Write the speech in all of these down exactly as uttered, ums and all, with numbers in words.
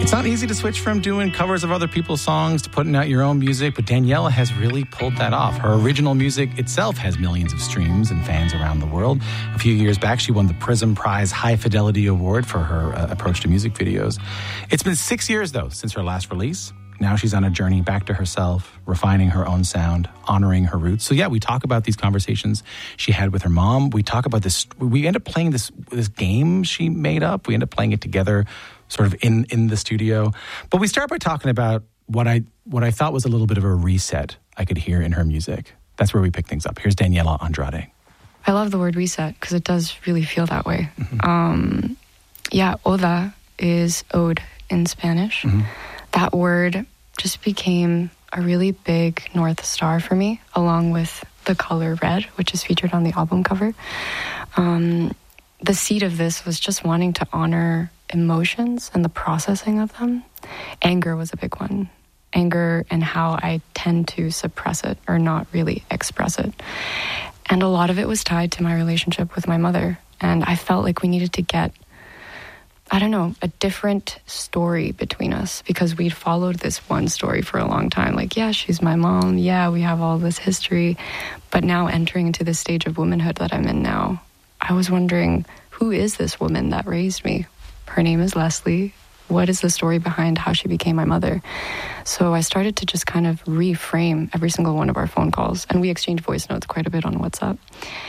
It's not easy to switch from doing covers of other people's songs to putting out your own music, but Daniela has really pulled that off. Her original music itself has millions of streams and fans around the world. A few years back, she won the Prism Prize High Fidelity Award for her uh, approach to music videos. It's been six years, though, since her last release. Now she's on a journey back to herself, refining her own sound, honoring her roots. So yeah, we talk about these conversations she had with her mom. We talk about this. We end up playing this this game she made up. We end up playing it together, sort of in, in the studio. But we start by talking about what I what I thought was a little bit of a reset I could hear in her music. That's where we pick things up. Here's Daniela Andrade. I love the word reset because it does really feel that way. Mm-hmm. Um, yeah, oda is ode in Spanish. Mm-hmm. That word just became a really big North Star for me, along with the color red, which is featured on the album cover. Um, the seed of this was just wanting to honor emotions and the processing of them. Anger was a big one. Anger and how I tend to suppress it or not really express it. And a lot of it was tied to my relationship with my mother. And I felt like we needed to get, I don't know, a different story between us because we'd followed this one story for a long time. Like, yeah, she's my mom. Yeah, we have all this history. But now entering into this stage of womanhood that I'm in now, I was wondering, who is this woman that raised me? Her name is Leslie. What is the story behind how she became my mother? So I started to just kind of reframe every single one of our phone calls. And we exchanged voice notes quite a bit on WhatsApp.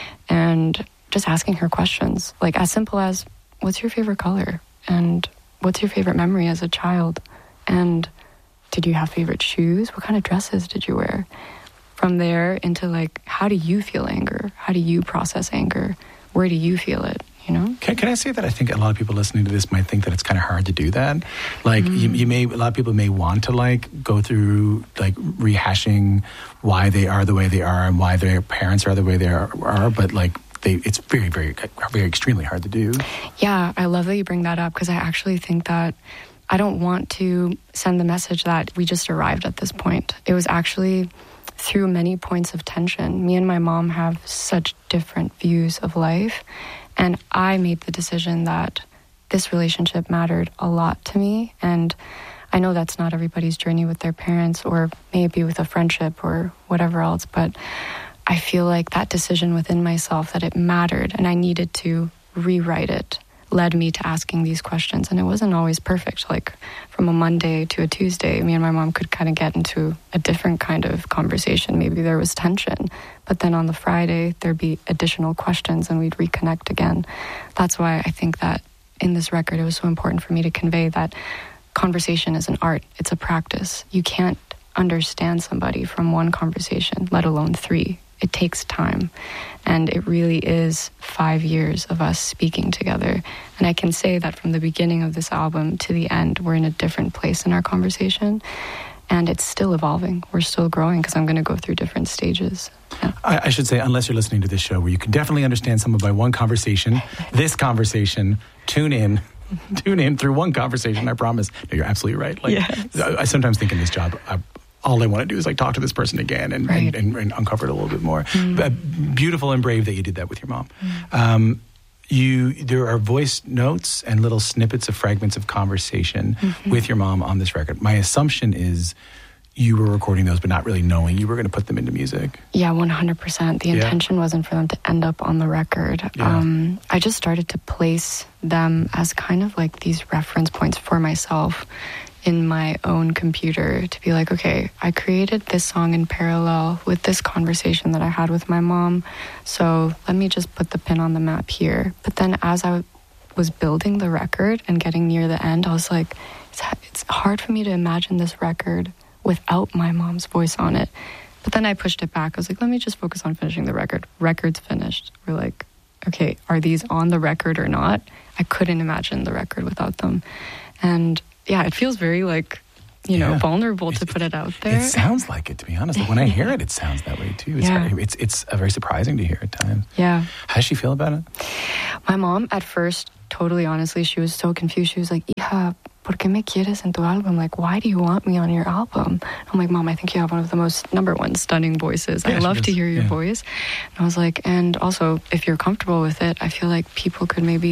And just asking her questions, like as simple as, what's your favorite color? And what's your favorite memory as a child? And did you have favorite shoes? What kind of dresses did you wear? From there into like, how do you feel anger? How do you process anger? Where do you feel it? You know? Can, can I say that I think a lot of people listening to this might think that it's kind of hard to do that? Like mm. you, you may, a lot of people may want to like go through like rehashing why they are the way they are and why their parents are the way they are, are but like, They, it's very, very, very extremely hard to do. Yeah, I love that you bring that up because I actually think that I don't want to send the message that we just arrived at this point. It was actually through many points of tension. Me and my mom have such different views of life, and I made the decision that this relationship mattered a lot to me, and I know that's not everybody's journey with their parents or maybe with a friendship or whatever else, but I feel like that decision within myself that it mattered and I needed to rewrite it led me to asking these questions. And it wasn't always perfect. Like from a Monday to a Tuesday, me and my mom could kind of get into a different kind of conversation. Maybe there was tension. But then on the Friday, there'd be additional questions and we'd reconnect again. That's why I think that in this record, it was so important for me to convey that conversation is an art. It's a practice. You can't understand somebody from one conversation, let alone three. It takes time, and it really is five years of us speaking together. And I can say that from the beginning of this album to the end, we're in a different place in our conversation, and it's still evolving. We're still growing because I'm going to go through different stages. Yeah. I, I should say, unless you're listening to this show where you can definitely understand someone by one conversation, this conversation, tune in. Tune in through one conversation, I promise. No, you're absolutely right. Like, yes. I, I sometimes think in this job, I, all I want to do is like talk to this person again and, right. and, and, and uncover it a little bit more. Mm. But beautiful and brave that you did that with your mom. Mm. Um, you, there are voice notes and little snippets of fragments of conversation mm-hmm. with your mom on this record. My assumption is you were recording those, but not really knowing you were going to put them into music. Yeah, one hundred percent. The intention yeah. wasn't for them to end up on the record. Yeah. Um, I just started to place them as kind of like these reference points for myself in my own computer to be like, okay, I created this song in parallel with this conversation that I had with my mom. So let me just put the pin on the map here. But then as I was building the record and getting near the end, I was like, it's, it's hard for me to imagine this record without my mom's voice on it. But then I pushed it back. I was like, let me just focus on finishing the record. Record's finished. We're like, okay, are these on the record or not? I couldn't imagine the record without them. And yeah, it feels very like, you yeah. know, vulnerable to it, put it out there. It sounds like it, to be honest. When I hear it, it sounds that way too. It's yeah. very, it's it's uh, very surprising to hear at times. Yeah. How does she feel about it? My mom, at first, totally honestly, she was so confused. She was like, hija, ¿por qué me quieres en tu álbum? Like, why do you want me on your album? I'm like, Mom, I think you have one of the most, number one, stunning voices. Yeah, I love to hear your yeah. voice. And I was like, and also, if you're comfortable with it, I feel like people could maybe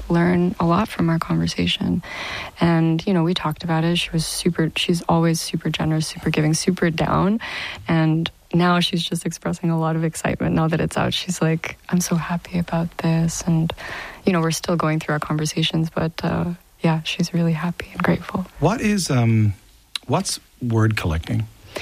learn a lot from our conversation. And, you know, we talked about it. She was super, she's always super generous, super giving, super down. And now she's just expressing a lot of excitement now that it's out. She's like, I'm so happy about this. And, you know, we're still going through our conversations, but uh, yeah, she's really happy and grateful. What is, um, what's word collecting?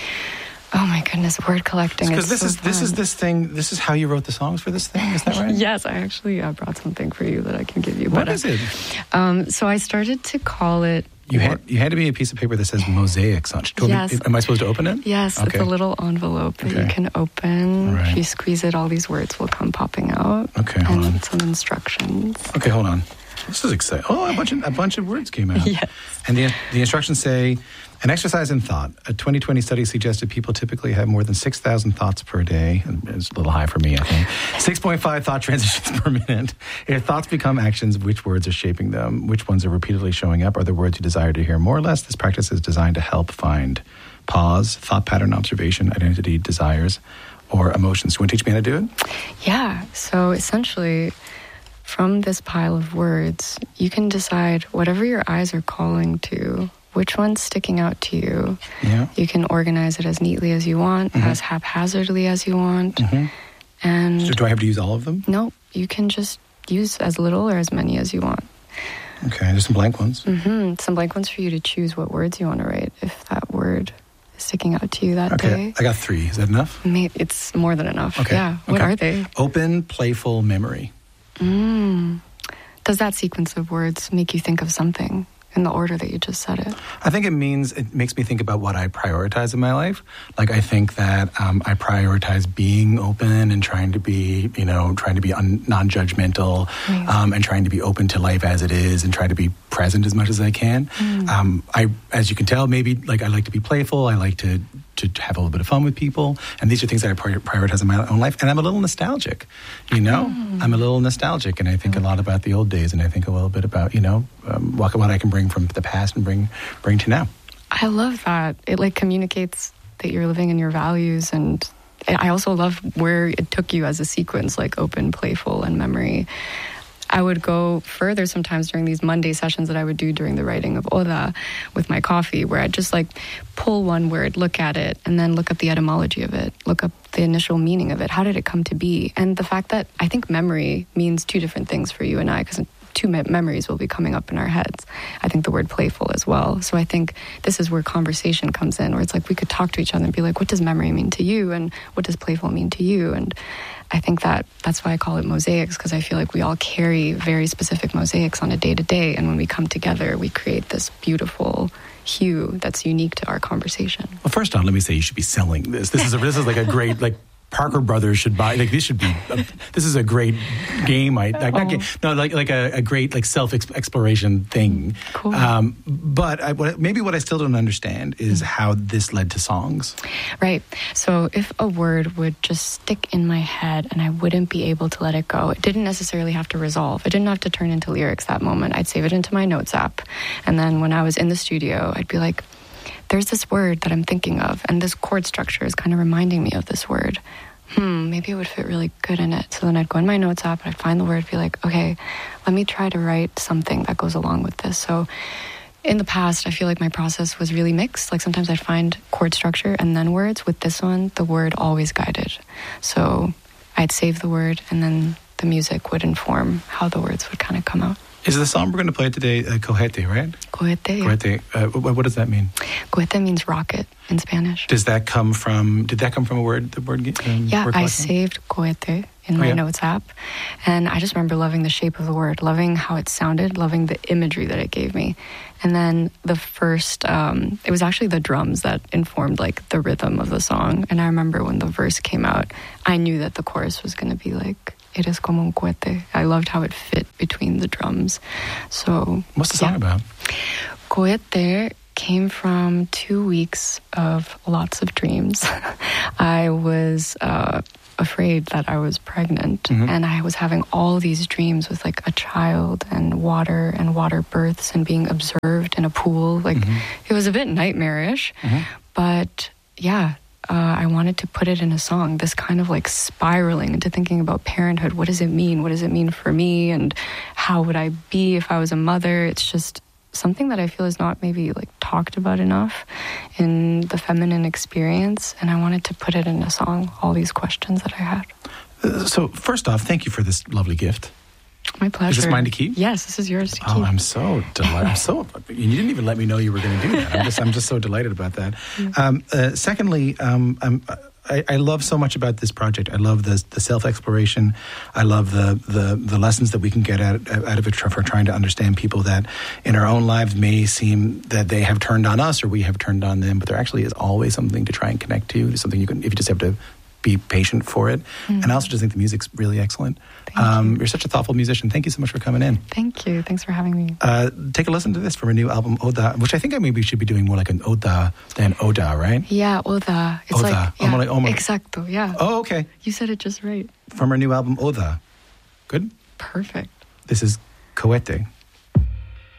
Oh my goodness, word collecting. Because this so is fun. this is this thing. This is how you wrote the songs for this thing. Is that right? Yes, I actually uh, brought something for you that I can give you. What but, is uh, it? Um, so I started to call it. You had you handed me a piece of paper that says mosaics on it. Yes. Me, am I supposed to open it? Yes, Okay. it's a little envelope that Okay. you can open. Right. If you squeeze it, all these words will come popping out. Okay, hold and on. some instructions. Okay, hold on. This is exciting. Oh, a bunch of a bunch of words came out. Yes. And the the instructions say, an exercise in thought. A twenty twenty study suggested people typically have more than six thousand thoughts per day. It's a little high for me, I think. six point five thought transitions per minute. If thoughts become actions, which words are shaping them? Which ones are repeatedly showing up? Are the words you desire to hear more or less? This practice is designed to help find pause, thought pattern observation, identity, desires, or emotions. You want to teach me how to do it? Yeah. So essentially, from this pile of words, you can decide whatever your eyes are calling to, which one's sticking out to you. Yeah. You can organize it as neatly as you want, Mm-hmm. as haphazardly as you want. Mm-hmm. And So do I have to use all of them? no, you can just use as little or as many as you want. Okay, there's some blank ones. hmm Some blank ones for you to choose what words you want to write if that word is sticking out to you that Okay, day. I got three. Is that enough? May- It's more than enough. Okay. Yeah. What okay. are they? Open, playful memory. Mm. Does that sequence of words make you think of something in the order that you just said it? I think it means, it makes me think about what I prioritize in my life. Like, I think that um, I prioritize being open and trying to be, you know, trying to be un- non-judgmental Right. um, and trying to be open to life as it is and try to be present as much as I can. Mm. Um, I, as you can tell, maybe, like, I like to be playful. I like to, to have a little bit of fun with people. And these are things that I prior- prioritize in my own life. And I'm a little nostalgic, you know? Mm. I'm a little nostalgic, and I think a lot about the old days, and I think a little bit about, you know, um, what, what I can bring from the past and bring bring to now. I love that. It like communicates that you're living in your values, and I also love where it took you as a sequence, like open, playful, and memory. I would go further sometimes during these Monday sessions that I would do during the writing of Oda with my coffee, where I'd just like pull one word, look at it, and then look up the etymology of it, look up the initial meaning of it. How did it come to be? And the fact that I think memory means two different things for you and I, because two me- memories will be coming up in our heads. I think the word playful as well. So I think this is where conversation comes in, where it's like we could talk to each other and be like, what does memory mean to you? And what does playful mean to you? And I think that that's why I call it mosaics, because I feel like we all carry very specific mosaics on a day-to-day. And when we come together, we create this beautiful hue that's unique to our conversation. Well, first off, let me say you should be selling this. This is a, this is like a great, like, Parker Brothers should buy. Like, this should be. A, this is a great game. I like, not game, no, like like a, a great like self exploration thing. Cool. Um, but I, what, maybe what I still don't understand is Mm. how this led to songs. Right. So if a word would just stick in my head and I wouldn't be able to let it go, it didn't necessarily have to resolve. It didn't have to turn into lyrics that moment. I'd save it into my notes app. And then when I was in the studio, I'd be like, there's this word that I'm thinking of, and this chord structure is kind of reminding me of this word. Hmm, maybe it would fit really good in it. So then I'd go in my notes app, I'd find the word, be like, okay, let me try to write something that goes along with this. So in the past, I feel like my process was really mixed. Like sometimes I'd find chord structure and then words. With this one, the word always guided. So I'd save the word, and then the music would inform how the words would kind of come out. Is the song we're going to play today uh, Cohete, right? Cohete. Yeah. Cohete. Uh, what, what does that mean? Cohete means rocket in Spanish. Does that come from? Did that come from a word? The word. Um, Yeah, word I collection? saved cohete in Oh, my yeah. notes app. And I just remember loving the shape of the word, loving how it sounded, loving the imagery that it gave me. And then the first, um, it was actually the drums that informed like the rhythm of the song. And I remember when the verse came out, I knew that the chorus was going to be like, eres como un cohete. I loved how it fit between the drums. So What's the song yeah. about? Cohete came from two weeks of lots of dreams. I was uh, afraid that I was pregnant, Mhm. and I was having all these dreams with like a child and water and water births and being observed in a pool. Like Mhm. it was a bit nightmarish, Mhm. but yeah. uh, I wanted to put it in a song, this kind of like spiraling into thinking about parenthood. What does it mean? What does it mean for me? And how would I be if I was a mother? It's just something that I feel is not maybe like talked about enough in the feminine experience. And I wanted to put it in a song, all these questions that I had. Uh, so first off, thank you for this lovely gift. My pleasure. Is this mine to keep? Yes, this is yours to oh, keep. I'm so delighted. I'm so. You didn't even let me know you were going to do that. I'm just. I'm just so delighted about that. Yeah. Um, uh, secondly, um, I'm, I, I love so much about this project. I love the the self exploration. I love the, the the lessons that we can get out, out of it for trying to understand people that in our own lives may seem that they have turned on us or we have turned on them, but there actually is always something to try and connect to. Something you can, if you just have to be patient for it. Mm. And I also just think the music's really excellent. Um, you. You're such a thoughtful musician. Thank you so much for coming in. Thank you. Thanks for having me. Uh, take a listen to this from a new album, Oda, which I think I maybe should be doing more like an Oda than Oda, right? Yeah, Oda. It's Oda. like, yeah, oh, my, exacto, yeah. Oh, okay. You said it just right. From her new album, Oda. Good? Perfect. This is Cohete.